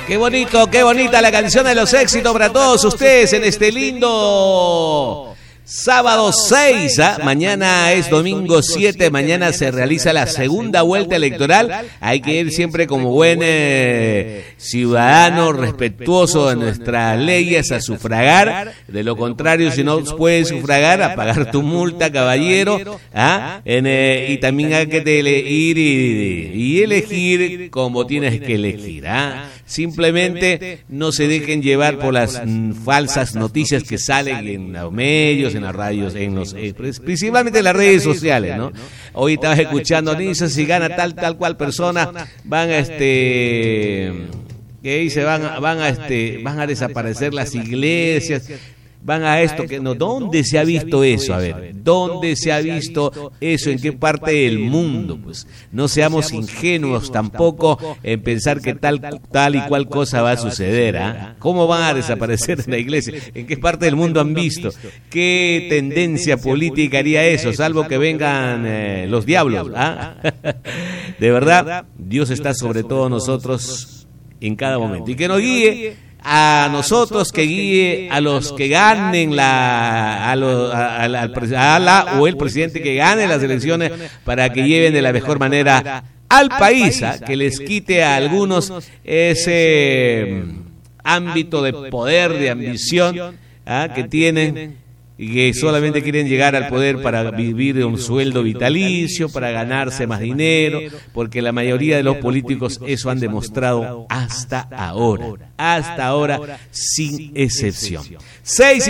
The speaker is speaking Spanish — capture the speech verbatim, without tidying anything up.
Qué bonito, qué bonita la canción de los éxitos para todos ustedes en este lindo sábado seis, ¿ah? Mañana es domingo siete, mañana se realiza la segunda vuelta electoral. Hay que ir siempre como buen eh, ciudadano respetuoso de nuestras leyes a sufragar. De lo contrario, si no puedes sufragar, a pagar tu multa, caballero. ¿Ah? En, eh, y también hay que ir y, y elegir como tienes que elegir. ¿Ah? Simplemente no se dejen llevar por las mm, falsas noticias que salen en los medios, en las radios, en los, eh, principalmente en las redes sociales, ¿no? Hoy estabas escuchando, dice, si gana tal, tal cual persona, van a este, que dice, van, van a este, van a desaparecer las iglesias, van a esto, que no, ¿dónde se ha visto eso? A ver, ¿dónde se ha visto eso? ¿En qué parte del mundo? Pues no seamos ingenuos tampoco en pensar que tal, tal y cual cosa va a suceder, ¿ah? ¿Cómo van a desaparecer la iglesia? ¿En qué parte del mundo han visto? ¿Qué tendencia política haría eso? Salvo que vengan eh, los diablos, ¿ah? De verdad, Dios está sobre todos nosotros en cada momento. Y que nos guíe a nosotros, que guíe a los que ganen la a, lo, a, a, la, a la o el presidente que gane las elecciones, para que lleven de la mejor manera al país, ¿eh? Que les quite a algunos ese ámbito de poder, de ambición, ¿eh? que tienen y que solamente quieren llegar al poder para vivir de un sueldo vitalicio, para ganarse más dinero, porque la mayoría de los políticos eso han demostrado hasta ahora, hasta ahora sin excepción. Seis